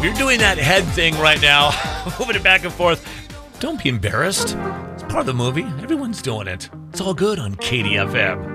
If you're doing that head thing right now, moving it back and forth, don't be embarrassed. It's part of the movie. Everyone's doing it. It's all good on KDFM.